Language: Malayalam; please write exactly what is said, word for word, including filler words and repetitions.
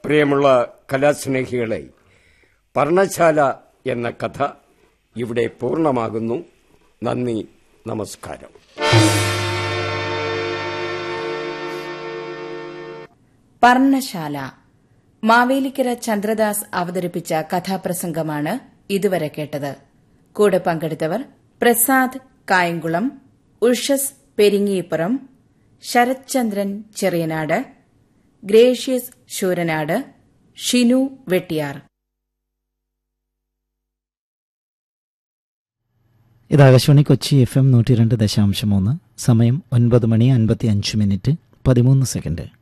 പ്രിയമുള്ള കലാസ്നേഹികളെ, പർണശാല എന്ന കഥ ഇവിടെ പൂർണ്ണമാകുന്നു. നന്ദി, നമസ്കാരം. പർണശാല മാവേലിക്കര ചന്ദ്രദാസ് അവതരിപ്പിച്ച കഥാപ്രസംഗമാണ് ഇതുവരെ കേട്ടത്. കൂടെ പങ്കെടുത്തവർ പ്രസാദ് കായംകുളം, ഉഷസ് പെരിങ്ങിയിപ്പുറം, ശരത്ചന്ദ്രൻ ചെറിയനാട്, ഗ്രേഷ്യസ് ശൂരനാട്, ഷിനു വെട്ടിയാർ. ഇത് ആകാശവാണി കൊച്ചി എഫ് എം നൂറ്റി രണ്ട് ദശാംശം മൂന്ന്. സമയം ഒൻപത് മണി അൻപത്തി അഞ്ച് മിനിറ്റ് പതിമൂന്ന് സെക്കൻഡ്.